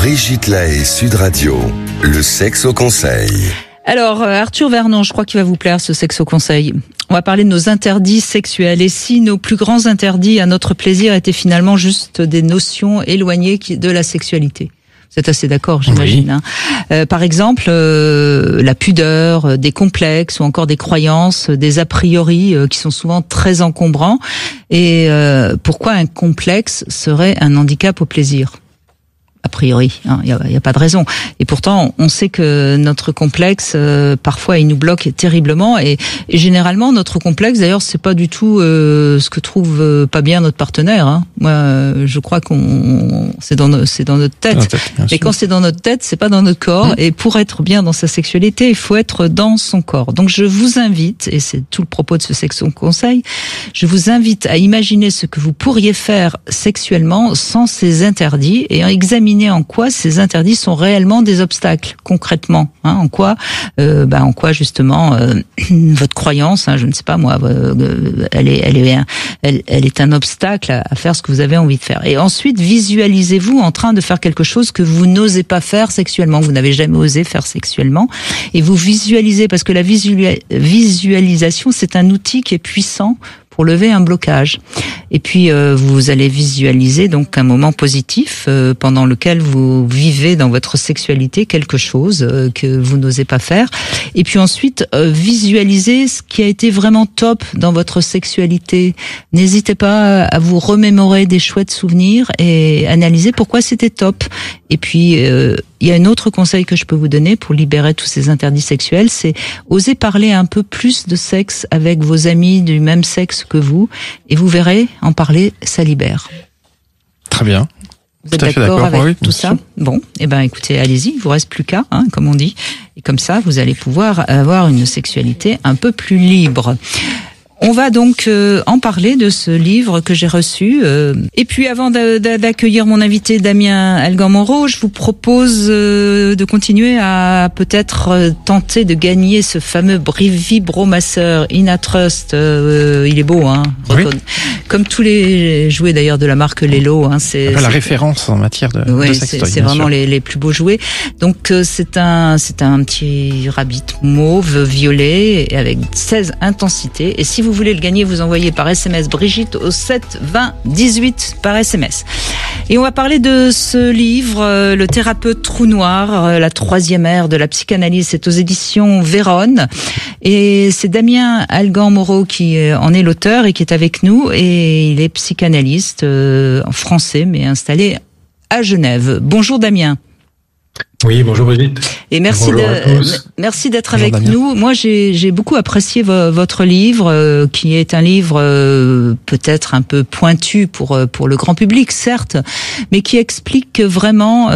Brigitte Lahaie, Sud Radio, le sexe au conseil. Alors, Arthur Vernon, je crois qu'il va vous plaire ce sexe au conseil. On va parler de nos interdits sexuels. Et si nos plus grands interdits à notre plaisir étaient finalement juste des notions éloignées de la sexualité? Vous êtes assez d'accord, j'imagine. Oui. Par exemple, la pudeur, des complexes ou encore des croyances, des a priori qui sont souvent très encombrants. Et pourquoi un complexe serait un handicap au plaisir ? A priori, il y a pas de raison. Et pourtant, on sait que notre complexe, parfois, il nous bloque terriblement. Et généralement, notre complexe, d'ailleurs, c'est pas du tout ce que trouve pas bien notre partenaire. Moi, je crois c'est dans notre tête. Mais quand c'est dans notre tête, c'est pas dans notre corps. Et pour être bien dans sa sexualité, il faut être dans son corps. Donc, je vous invite, et c'est tout le propos de ce sexe au conseil, je vous invite à imaginer ce que vous pourriez faire sexuellement sans ces interdits et à examiner en quoi ces interdits sont réellement des obstacles, concrètement. En quoi justement votre croyance, je ne sais pas moi, elle est un obstacle à faire ce que vous avez envie de faire. Et ensuite, visualisez-vous en train de faire quelque chose que vous n'osez pas faire sexuellement, que vous n'avez jamais osé faire sexuellement, et vous visualisez, parce que la visualisation, c'est un outil qui est puissant pour lever un blocage. Et puis vous allez visualiser donc un moment positif pendant lequel vous vivez dans votre sexualité quelque chose que vous n'osez pas faire. Et puis ensuite visualisez ce qui a été vraiment top dans votre sexualité. N'hésitez pas à vous remémorer des chouettes souvenirs et analyser pourquoi c'était top. Et puis il y a un autre conseil que je peux vous donner pour libérer tous ces interdits sexuels, c'est oser parler un peu plus de sexe avec vos amis du même sexe que vous, et vous verrez, en parler, ça libère. Très bien. Vous êtes d'accord avec tout ça ? Bon, écoutez, allez-y, il vous reste plus qu'à, comme on dit. Et comme ça, vous allez pouvoir avoir une sexualité un peu plus libre. On va donc en parler de ce livre que j'ai reçu. Et puis avant d'accueillir mon invité Damien Algan-Moreau, je vous propose de continuer à peut-être tenter de gagner ce fameux vibromasseur Inatrust. Il est beau, Oui. Comme tous les jouets d'ailleurs de la marque Lelo. C'est la référence en matière de sextoy. C'est vraiment les plus beaux jouets. Donc c'est un petit rabbit mauve violet avec 16 intensités. Et si vous voulez le gagner, vous envoyez par SMS Brigitte au 7 20 18 par SMS. Et on va parler de ce livre, Le thérapeute trou noir, la troisième ère de la psychanalyse. C'est aux éditions Vérone. Et c'est Damien Algan-Moreau qui en est l'auteur et qui est avec nous. Et il est psychanalyste français, mais installé à Genève. Bonjour Damien. Oui, bonjour Brigitte. Et merci d'être avec Damien. nous. Moi, j'ai beaucoup apprécié votre livre, qui est un livre peut-être un peu pointu pour le grand public, certes, mais qui explique vraiment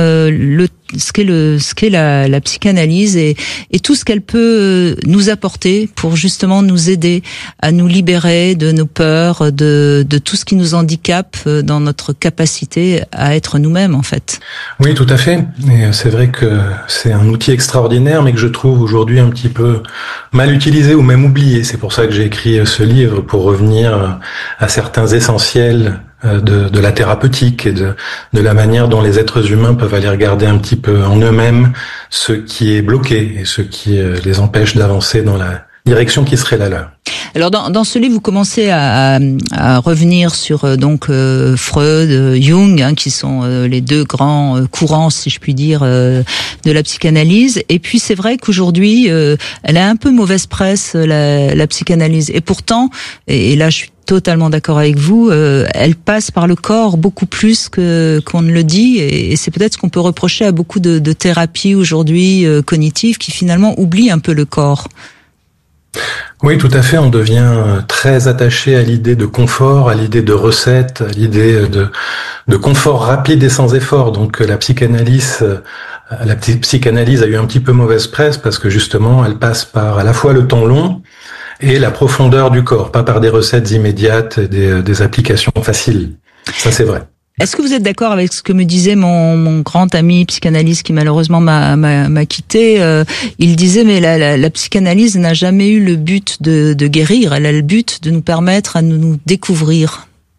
ce qu'est la psychanalyse et tout ce qu'elle peut nous apporter pour justement nous aider à nous libérer de nos peurs, de tout ce qui nous handicape dans notre capacité à être nous-mêmes, en fait. Oui, tout à fait. Et c'est vrai que c'est un outil extraordinaire, mais que je trouve aujourd'hui un petit peu mal utilisé ou même oublié. C'est pour ça que j'ai écrit ce livre, pour revenir à certains essentiels de la thérapeutique et de la manière dont les êtres humains peuvent aller regarder un petit peu en eux-mêmes ce qui est bloqué et ce qui les empêche d'avancer dans la direction qui serait la leur. Alors dans ce livre, vous commencez à revenir sur Freud, Jung, qui sont les deux grands courants, si je puis dire, de la psychanalyse. Et puis c'est vrai qu'aujourd'hui, elle a un peu mauvaise presse, la psychanalyse. Et pourtant, et là je suis totalement d'accord avec vous, elle passe par le corps beaucoup plus qu'on ne le dit, et c'est peut-être ce qu'on peut reprocher à beaucoup de thérapies aujourd'hui cognitives qui finalement oublient un peu le corps. Oui, tout à fait. On devient très attaché à l'idée de confort, à l'idée de recette, à l'idée de confort rapide et sans effort. Donc la psychanalyse a eu un petit peu mauvaise presse parce que justement, elle passe par à la fois le temps long et la profondeur du corps, pas par des recettes immédiates, des applications faciles. Ça, c'est vrai. Est-ce que vous êtes d'accord avec ce que me disait mon grand ami psychanalyste qui malheureusement m'a quitté? Il disait mais la psychanalyse n'a jamais eu le but de guérir, elle a le but de nous permettre à nous découvrir.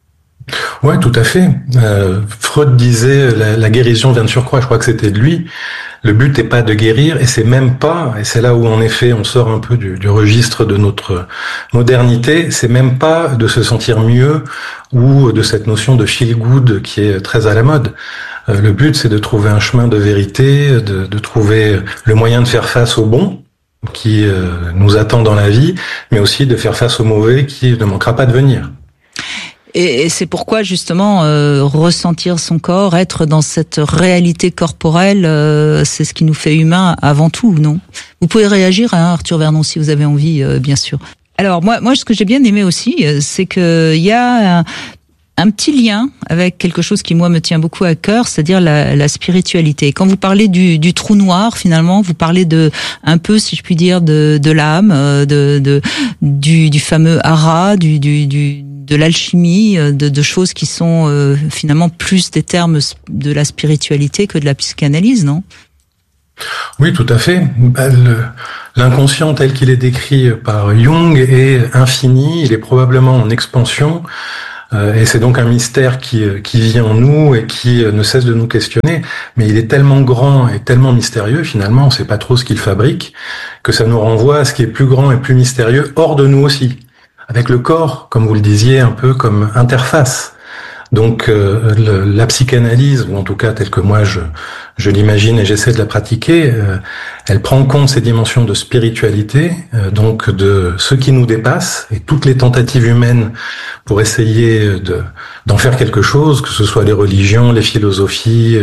Ouais, tout à fait. Freud disait la guérison vient de surcroît. Je crois que c'était de lui. Le but n'est pas de guérir, et c'est même pas, et c'est là où en effet on sort un peu du registre de notre modernité, c'est même pas de se sentir mieux ou de cette notion de feel good qui est très à la mode. Le but, c'est de trouver un chemin de vérité, de trouver le moyen de faire face au bon qui nous attend dans la vie, mais aussi de faire face au mauvais qui ne manquera pas de venir. Et c'est pourquoi justement ressentir son corps, être dans cette réalité corporelle, c'est ce qui nous fait humains avant tout, non? Vous pouvez réagir, hein, Arthur Vernon, si vous avez envie, bien sûr. Alors moi, ce que j'ai bien aimé aussi, c'est que il y a un petit lien avec quelque chose qui moi me tient beaucoup à cœur, c'est-à-dire la spiritualité. Quand vous parlez du trou noir, finalement, vous parlez de un peu, si je puis dire, de l'âme, du fameux hara, de l'alchimie, de choses qui sont finalement plus des termes de la spiritualité que de la psychanalyse, non? Oui, tout à fait. L'inconscient tel qu'il est décrit par Jung est infini, il est probablement en expansion, et c'est donc un mystère qui vit en nous et qui ne cesse de nous questionner, mais il est tellement grand et tellement mystérieux, finalement, on ne sait pas trop ce qu'il fabrique, que ça nous renvoie à ce qui est plus grand et plus mystérieux hors de nous aussi. Avec le corps, comme vous le disiez, un peu comme interface. Donc la psychanalyse, ou en tout cas telle que moi je l'imagine et j'essaie de la pratiquer, elle prend en compte ces dimensions de spiritualité, donc de ce qui nous dépasse, et toutes les tentatives humaines pour essayer d'en faire quelque chose, que ce soit les religions, les philosophies,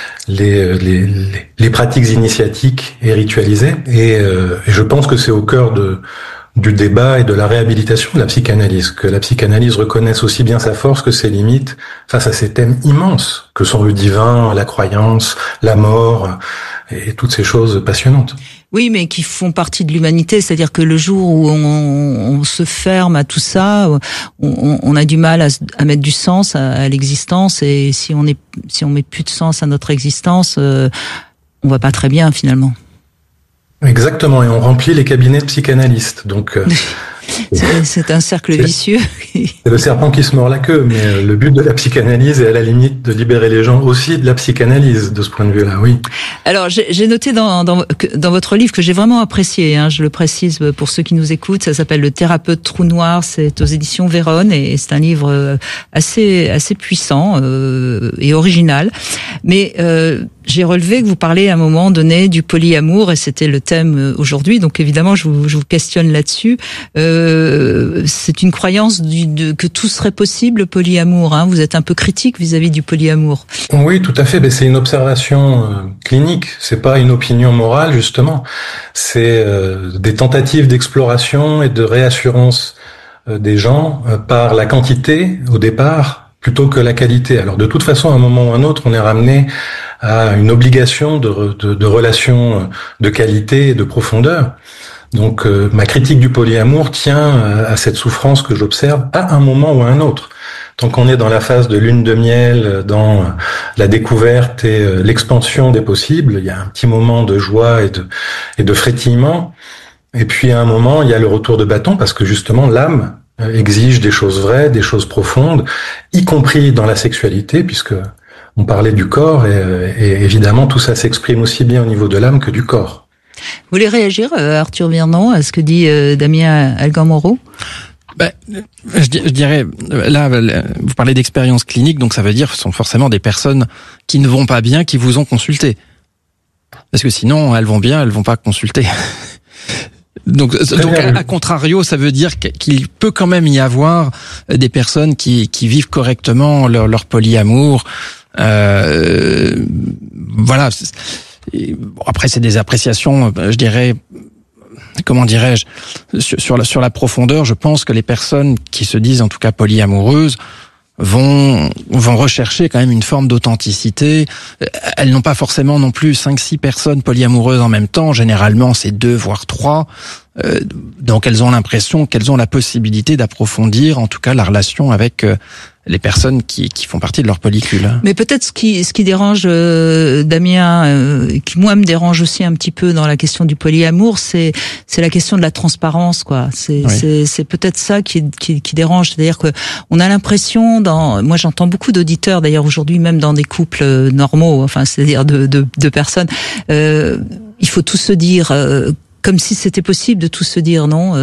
les pratiques initiatiques et ritualisées. Et je pense que c'est au cœur du débat et de la réhabilitation de la psychanalyse, que la psychanalyse reconnaisse aussi bien sa force que ses limites face à ces thèmes immenses que sont le divin, la croyance, la mort et toutes ces choses passionnantes. Oui, mais qui font partie de l'humanité, c'est-à-dire que le jour où on se ferme à tout ça, on a du mal à mettre du sens à l'existence, et si on met plus de sens à notre existence, on va pas très bien finalement. Exactement, et on remplit les cabinets de psychanalystes, donc c'est un cercle vicieux. C'est le serpent qui se mord la queue, mais le but de la psychanalyse est à la limite de libérer les gens aussi de la psychanalyse, de ce point de vue-là, oui. Alors, j'ai noté dans votre livre que j'ai vraiment apprécié, hein, je le précise pour ceux qui nous écoutent, ça s'appelle Le thérapeute trou noir, c'est aux éditions Vérone, et c'est un livre assez puissant et original, mais j'ai relevé que vous parlez à un moment donné du polyamour, et c'était le thème aujourd'hui, donc évidemment je vous questionne là-dessus. C'est une croyance que tout serait possible, le polyamour, hein. Vous êtes un peu critique vis-à-vis du polyamour. Oui, tout à fait, mais c'est une observation clinique, c'est pas une opinion morale justement, c'est des tentatives d'exploration et de réassurance des gens par la quantité au départ plutôt que la qualité. Alors de toute façon, à un moment ou à un autre, on est ramené à une obligation de relations de qualité et de profondeur. Donc ma critique du polyamour tient à cette souffrance que j'observe à un moment ou à un autre. Tant qu'on est dans la phase de lune de miel, dans la découverte et l'expansion des possibles, il y a un petit moment de joie et de frétillement. Et puis à un moment, il y a le retour de bâton, parce que justement l'âme exige des choses vraies, des choses profondes, y compris dans la sexualité, puisque on parlait du corps, et évidemment tout ça s'exprime aussi bien au niveau de l'âme que du corps. Vous voulez réagir, Arthur Vernon, à ce que dit Damien Algan-Moreau? Je dirais, là, vous parlez d'expérience clinique, donc ça veut dire que ce sont forcément des personnes qui ne vont pas bien, qui vous ont consulté. Parce que sinon, elles vont bien, elles vont pas consulter. Donc à contrario, ça veut dire qu'il peut quand même y avoir des personnes qui vivent correctement leur polyamour. Voilà. Après, c'est des appréciations, je dirais. Comment dirais-je, sur la profondeur, je pense que les personnes qui se disent en tout cas polyamoureuses vont rechercher quand même une forme d'authenticité. Elles n'ont pas forcément non plus 5-6 personnes polyamoureuses en même temps. Généralement, c'est 2 voire 3. Donc elles ont l'impression qu'elles ont la possibilité d'approfondir en tout cas la relation avec les personnes qui font partie de leur polycule. Mais peut-être ce qui dérange Damien, qui moi me dérange aussi un petit peu dans la question du polyamour, c'est la question de la transparence, quoi. C'est peut-être ça qui dérange, c'est-à-dire que on a l'impression moi j'entends beaucoup d'auditeurs d'ailleurs aujourd'hui, même dans des couples normaux, enfin c'est-à-dire de personnes, il faut tout se dire comme si c'était possible de tout se dire, non?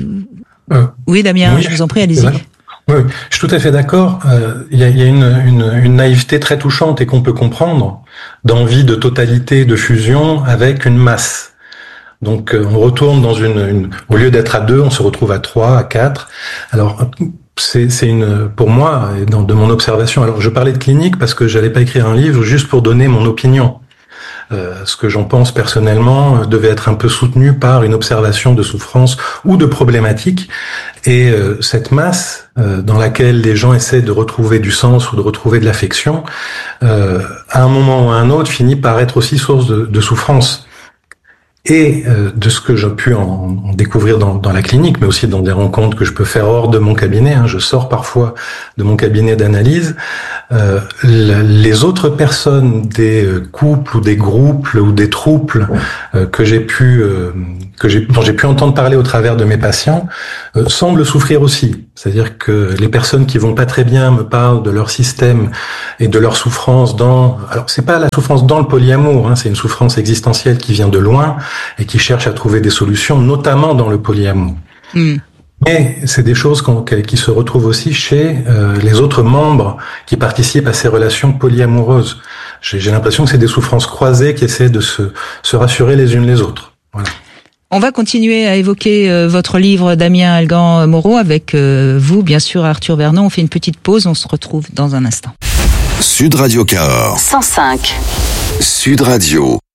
Oui, Damien, je vous en prie, allez-y. Oui, je suis tout à fait d'accord. Il y a une naïveté très touchante et qu'on peut comprendre d'envie de totalité, de fusion avec une masse. Donc on retourne dans au lieu d'être à 2, on se retrouve à 3, à 4. Alors c'est pour moi, de mon observation. Alors je parlais de clinique parce que j'allais pas écrire un livre juste pour donner mon opinion. Ce que j'en pense personnellement devait être un peu soutenu par une observation de souffrance ou de problématiques. Et cette masse dans laquelle les gens essaient de retrouver du sens ou de retrouver de l'affection, à un moment ou à un autre, finit par être aussi source de souffrance. Et de ce que j'ai pu en découvrir dans la clinique, mais aussi dans des rencontres que je peux faire hors de mon cabinet, je sors parfois de mon cabinet d'analyse, les autres personnes des couples ou des groupes ou des troupes dont j'ai pu entendre parler au travers de mes patients semblent souffrir aussi. C'est-à-dire que les personnes qui vont pas très bien me parlent de leur système et de leur souffrance alors c'est pas la souffrance dans le polyamour, c'est une souffrance existentielle qui vient de loin et qui cherche à trouver des solutions, notamment dans le polyamour. Mais c'est des choses qui se retrouvent aussi chez les autres membres qui participent à ces relations polyamoureuses. J'ai l'impression que c'est des souffrances croisées qui essaient de se rassurer les unes les autres. Voilà. On va continuer à évoquer votre livre, Damien Algan-Moreau, avec vous, bien sûr, Arthur Vernon. On fait une petite pause, on se retrouve dans un instant. Sud Radio Cahors 105. Sud Radio.